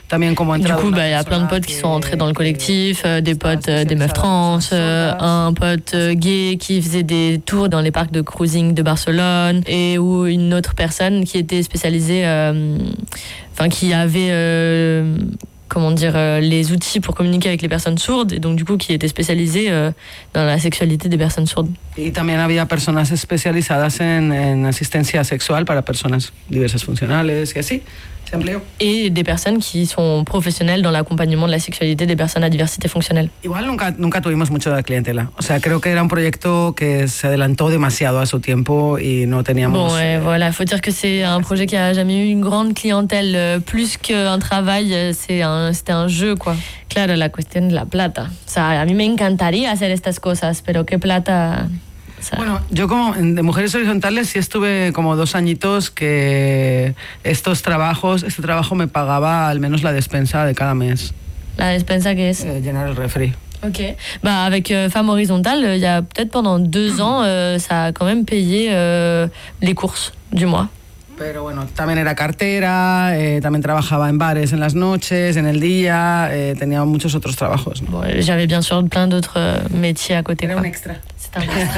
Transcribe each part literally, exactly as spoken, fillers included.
Du coup, bah, il y a plein de potes qui sont entrés dans le collectif, euh, des potes, euh, des meufs trans, euh, un pote euh, gay qui faisait des tours dans les parcs de cruising de Barcelone, et ou une autre personne qui était spécialisée, euh, enfin qui avait euh, comment dire, euh, les outils pour communiquer avec les personnes sourdes, et donc du coup qui était spécialisée euh, dans la sexualité des personnes sourdes. Y también había personas especializadas en, en asistencia sexual para personas diversas funcionales y así. Se empleó. Et des personnes qui sont professionnelles dans l'accompagnement de la sexualité des personnes à diversité fonctionnelle. Igual nunca, nunca tuvimos mucho de la clientela. O sea, creo que era un proyecto que se adelantó demasiado a su tiempo y no teníamos... Bon, ouais, voilà, faut dire que c'est un projet qui a jamais eu une grande clientèle, euh, plus qu'un travail, c'est un, c'était un jeu, quoi. Claro, la cuestión de la plata. O sea, a mí me encantaría hacer estas cosas, pero qué plata... O sea, bueno, yo como de Mujeres Horizontales sí estuve como dos añitos que estos trabajos, este trabajo me pagaba al menos la despensa de cada mes. La despensa, ¿qué es? Eh, llenar el refri. Ok. Bah, avec euh, Femmes Horizontales, il y a peut-être pendant deux ans, euh, ça a quand même payé euh, les courses du mois. Pero bueno, también era cartera, eh, también trabajaba en bares en las noches, en el día, eh, tenía muchos otros trabajos. Bon, j'avais bien sûr plein d'autres euh, métiers à côté. Era quoi. un extra. C'est un extra.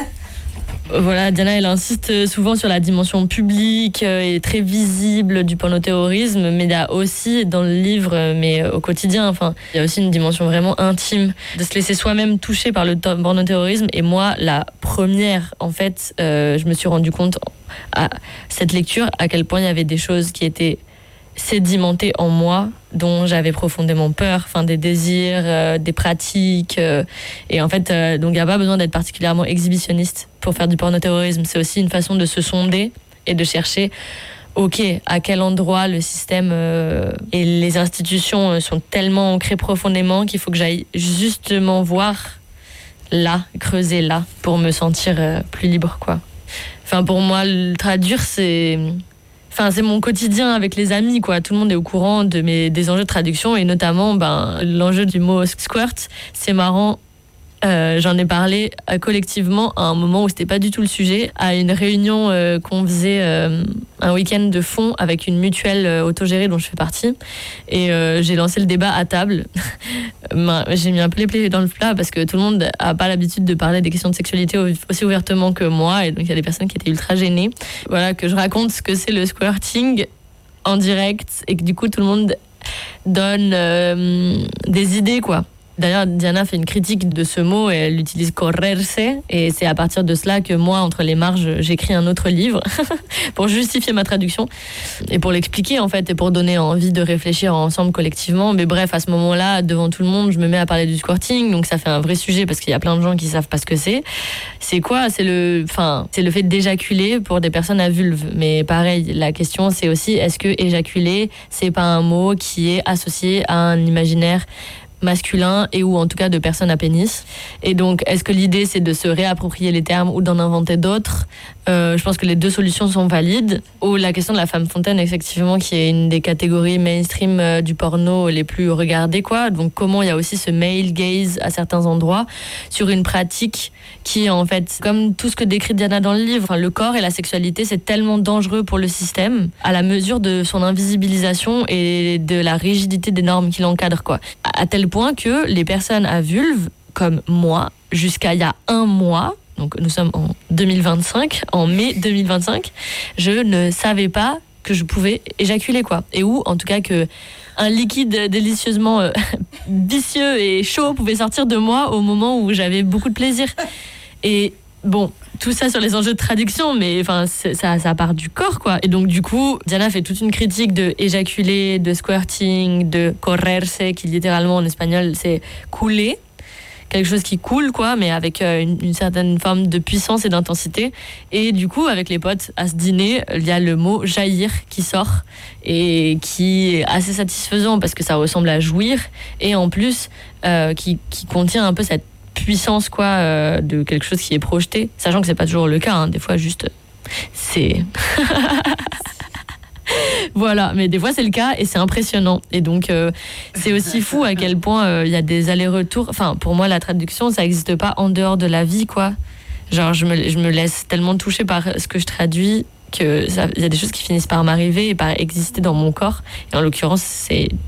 Voilà, Diana, elle insiste souvent sur la dimension publique et très visible du pornoterrorisme, mais il y a aussi dans le livre, mais au quotidien, enfin, il y a aussi une dimension vraiment intime, de se laisser soi-même toucher par le pornoterrorisme. Et moi, la première, en fait, euh, je me suis rendu compte à cette lecture à quel point il y avait des choses qui étaient sédimentées en moi, dont j'avais profondément peur, enfin des désirs, euh, des pratiques, euh, et en fait, euh, donc il n'y a pas besoin d'être particulièrement exhibitionniste pour faire du pornoterrorisme. C'est aussi une façon de se sonder et de chercher, ok, à quel endroit le système euh, et les institutions euh, sont tellement ancrées profondément qu'il faut que j'aille justement voir là, creuser là, pour me sentir euh, plus libre, quoi. Enfin, pour moi, le traduire, c'est... Enfin, c'est mon quotidien avec les amis, quoi. Tout le monde est au courant de mes, des enjeux de traduction, et notamment ben, l'enjeu du mot squirt. C'est marrant, euh, j'en ai parlé euh, collectivement à un moment où c'était pas du tout le sujet, à une réunion euh, qu'on faisait euh, un week-end de fond avec une mutuelle euh, autogérée dont je fais partie. Et euh, j'ai lancé le débat à table. ben, j'ai mis un plé-plé dans le plat parce que tout le monde a pas l'habitude de parler des questions de sexualité aussi ouvertement que moi, et donc il y a des personnes qui étaient ultra gênées. Voilà, que je raconte ce que c'est le squirting en direct, et que du coup tout le monde donne euh, des idées, quoi. D'ailleurs, Diana fait une critique de ce mot et elle utilise correrse, et c'est à partir de cela que moi, entre les marges, j'écris un autre livre pour justifier ma traduction et pour l'expliquer, en fait, et pour donner envie de réfléchir ensemble collectivement. Mais bref, à ce moment-là, devant tout le monde, je me mets à parler du squirting, donc ça fait un vrai sujet parce qu'il y a plein de gens qui savent pas ce que c'est. C'est quoi ? C'est le, enfin, c'est le fait d'éjaculer pour des personnes à vulve. Mais pareil, la question, c'est aussi, est-ce que éjaculer, c'est pas un mot qui est associé à un imaginaire masculin, et ou en tout cas de personnes à pénis. Et donc, est-ce que l'idée, c'est de se réapproprier les termes ou d'en inventer d'autres ? euh, Je pense que les deux solutions sont valides. Ou la question de la femme fontaine, effectivement, qui est une des catégories mainstream euh, du porno les plus regardées, quoi. Donc, comment il y a aussi ce male gaze à certains endroits sur une pratique qui, en fait, comme tout ce que décrit Diana dans le livre, enfin, le corps et la sexualité, c'est tellement dangereux pour le système, à la mesure de son invisibilisation et de la rigidité des normes qui l'encadrent, quoi. À tel point que les personnes à vulve, comme moi, jusqu'à il y a un mois, donc nous sommes en deux mille vingt-cinq, en mai deux mille vingt-cinq, je ne savais pas que je pouvais éjaculer, quoi. Et où, en tout cas, que un liquide délicieusement euh, vicieux et chaud pouvait sortir de moi au moment où j'avais beaucoup de plaisir. Et bon, tout ça sur les enjeux de traduction, mais enfin, ça, ça part du corps, quoi. Et donc, du coup, Diana fait toute une critique de éjaculer, de squirting, de correrse, qui littéralement en espagnol, c'est couler. Quelque chose qui coule, quoi, mais avec euh, une, une certaine forme de puissance et d'intensité. Et du coup, avec les potes, à ce dîner, il y a le mot jaillir qui sort, et qui est assez satisfaisant parce que ça ressemble à jouir, et en plus, euh, qui, qui contient un peu cette puissance, quoi, euh, de quelque chose qui est projeté, sachant que c'est pas toujours le cas, hein. Des fois juste c'est voilà, mais des fois c'est le cas et c'est impressionnant. Et donc euh, c'est aussi fou à quel point il euh, y a des allers-retours. Enfin, pour moi, la traduction, ça n'existe pas en dehors de la vie, quoi. Genre, je me, je me laisse tellement toucher par ce que je traduis qu'il y a des choses qui finissent par m'arriver et par exister dans mon corps. Et en l'occurrence, c'est